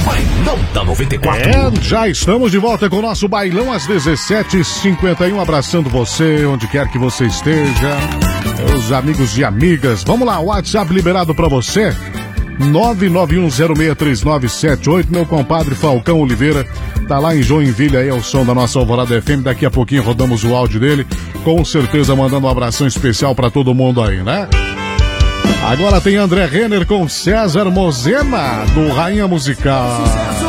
Bailão da 94. Já estamos de volta com o nosso bailão às 17h51. Abraçando você, onde quer que você esteja. Meus amigos e amigas. Vamos lá, o WhatsApp liberado pra você. 991063978. Meu compadre Falcão Oliveira tá lá em Joinville, aí é o som da nossa Alvorada FM. Daqui a pouquinho rodamos o áudio dele, com certeza mandando um abração especial pra todo mundo aí, né? Agora tem André Renner com César Mosena, do Rainha Musical.